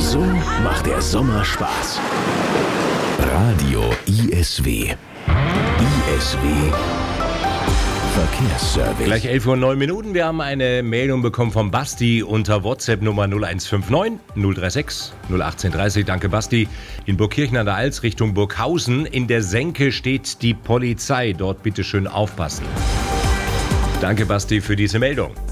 So macht der Sommer Spaß. Radio ISW. ISW Verkehrsservice. Gleich 11:09 Uhr. Wir haben eine Meldung bekommen vom Basti unter WhatsApp-Nummer 0159 036 01830. Danke, Basti. In Burgkirchen an der Alz Richtung Burghausen. In der Senke steht die Polizei. Dort bitte schön aufpassen. Danke, Basti, für diese Meldung.